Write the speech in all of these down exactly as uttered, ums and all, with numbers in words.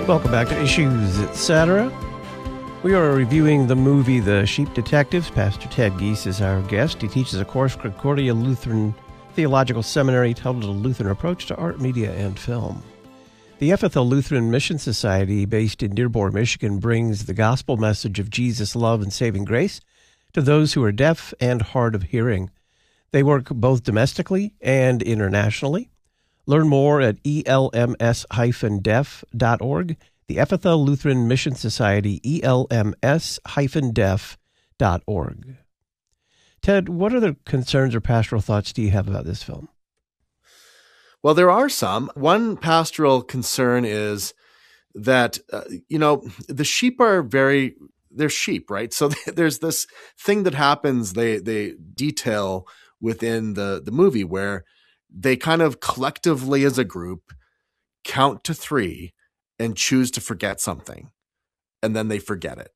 Welcome back to Issues, et cetera. We are reviewing the movie The Sheep Detectives. Pastor Ted Geese is our guest. He teaches a course, Concordia Lutheran Theological Seminary, titled A Lutheran Approach to Art, Media, and Film. The Ephatha Lutheran Mission Society, based in Dearborn, Michigan, brings the gospel message of Jesus' love and saving grace to those who are deaf and hard of hearing. They work both domestically and internationally. Learn more at E L M S dash deaf dot org. The Ephatha Lutheran Mission Society, E L M S dash deaf dot org. Ted, what other concerns or pastoral thoughts do you have about this film? Well, there are some. One pastoral concern is that, uh, you know, the sheep are very, they're sheep, right? So there's this thing that happens, they they detail within the, the movie where they kind of collectively as a group count to three and choose to forget something. And then they forget it.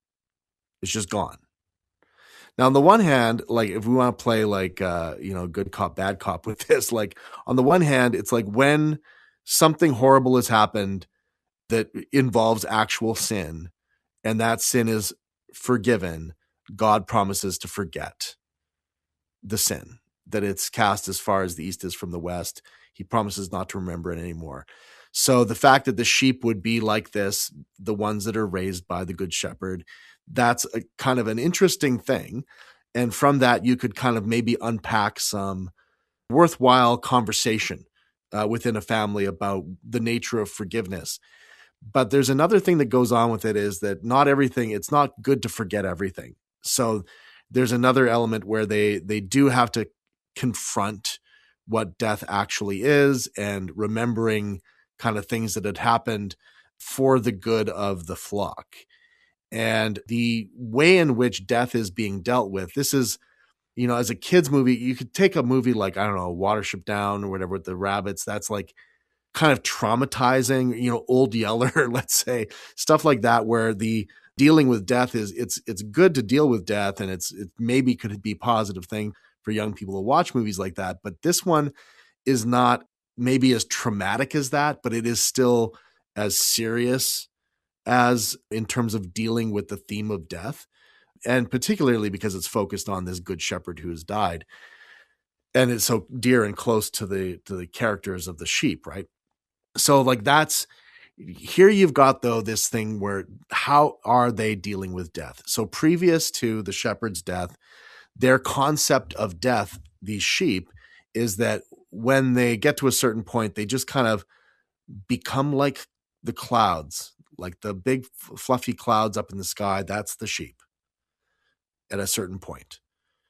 It's just gone. Now, on the one hand, like if we want to play like, uh, you know, good cop, bad cop with this, like on the one hand, it's like when something horrible has happened that involves actual sin and that sin is forgiven, God promises to forget the sin, that it's cast as far as the east is from the west. He promises not to remember it anymore. So the fact that the sheep would be like this, the ones that are raised by the Good Shepherd, that's a kind of an interesting thing. And from that, you could kind of maybe unpack some worthwhile conversation uh, within a family about the nature of forgiveness. But there's another thing that goes on with it is that not everything, it's not good to forget everything. So there's another element where they they do have to confront what death actually is and remembering kind of things that had happened for the good of the flock. And the way in which death is being dealt with, this is, you know, as a kid's movie, you could take a movie like, I don't know, Watership Down or whatever with the rabbits. That's like kind of traumatizing, you know, Old Yeller, let's say, stuff like that, where the dealing with death is, it's, it's good to deal with death. And it's, it maybe could be a positive thing for young people to watch movies like that. But this one is not maybe as traumatic as that, but it is still as serious as in terms of dealing with the theme of death. And particularly because it's focused on this good shepherd who has died. And it's so dear and close to the, to the characters of the sheep, right? So like that's, here you've got though this thing where how are they dealing with death? So previous to the shepherd's death, their concept of death, these sheep, is that when they get to a certain point, they just kind of become like the clouds, like the big fluffy clouds up in the sky. That's the sheep at a certain point.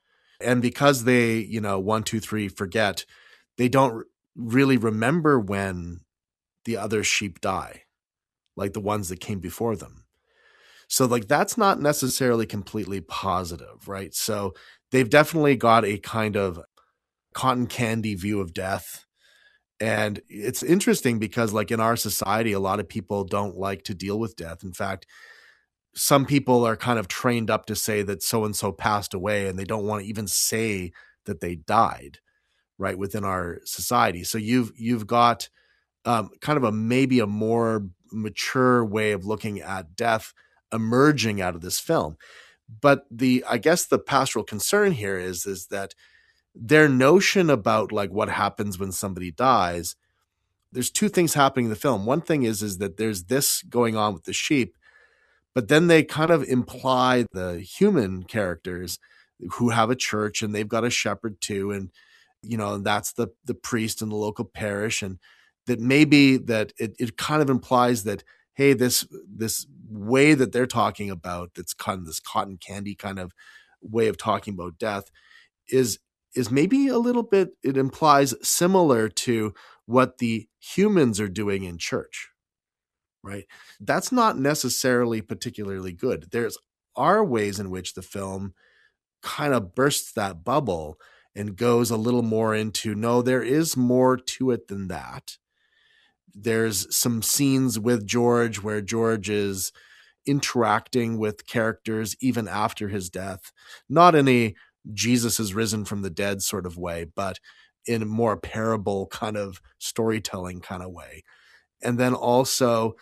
And because they, you know, one, two, three, forget, they don't really remember when the other sheep die, like the ones that came before them. So like, that's not necessarily completely positive, right? So they've definitely got a kind of cotton candy view of death. And it's interesting because like in our society, a lot of people don't like to deal with death. In fact, some people are kind of trained up to say that so-and-so passed away and they don't want to even say that they died, right, within our society. So you've, you've got um, kind of a, maybe a more mature way of looking at death emerging out of this film. But the, I guess the pastoral concern here is, is that their notion about like what happens when somebody dies, there's two things happening in the film. One thing is, is that there's this going on with the sheep, but then they kind of imply the human characters who have a church and they've got a shepherd too. And, you know, and that's the, the priest in the local parish. And that maybe that it, it kind of implies that, hey, this, this way that they're talking about, that's kind of this cotton candy kind of way of talking about death is, is maybe a little bit, it implies similar to what the humans are doing in church, right? That's not necessarily particularly good. There's are ways in which the film kind of bursts that bubble and goes a little more into, no, there is more to it than that. There's some scenes with George where George is interacting with characters even after his death, not in a Jesus has risen from the dead sort of way, but in a more parable kind of storytelling kind of way. And then also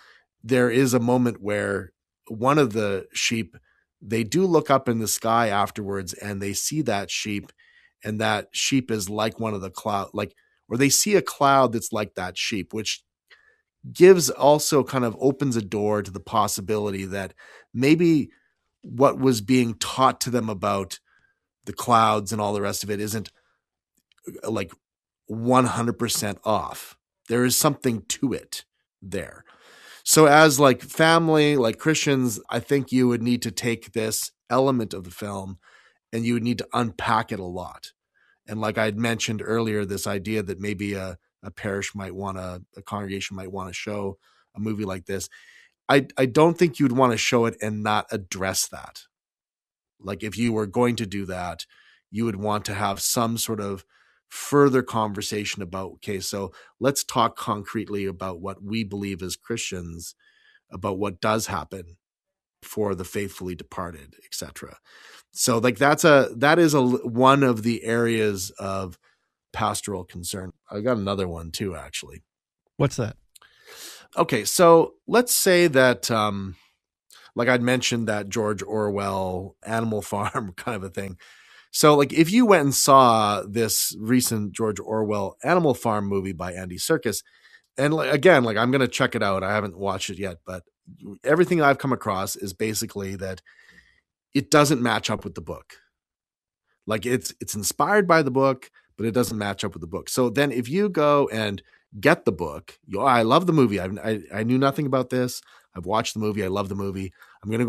there is a moment where one of the sheep, they do look up in the sky afterwards and they see that sheep, and that sheep is like one of the cloud, like, or they see a cloud that's like that sheep, which gives also kind of opens a door to the possibility that maybe what was being taught to them about the clouds and all the rest of it isn't like one hundred percent off. There is something to it there. So as like family, like Christians, I think you would need to take this element of the film and you would need to unpack it a lot. And like I'd mentioned earlier, this idea that maybe a, a parish might want to, a congregation might want to show a movie like this. I, I don't think you'd want to show it and not address that. Like if you were going to do that, you would want to have some sort of further conversation about, okay, so let's talk concretely about what we believe as Christians about what does happen for the faithfully departed, et cetera. So like that's a, that is a, one of the areas of pastoral concern. I got another one too, actually. What's that? Okay. So let's say that, um, like I'd mentioned that George Orwell Animal Farm kind of a thing. So like if you went and saw this recent George Orwell Animal Farm movie by Andy Serkis, and like, again, like I'm going to check it out. I haven't watched it yet, but everything I've come across is basically that it doesn't match up with the book. Like it's, it's inspired by the book, but it doesn't match up with the book. So then if you go and get the book, you, oh, I love the movie. I, I, I knew nothing about this. I've watched the movie. I love the movie. I'm going to go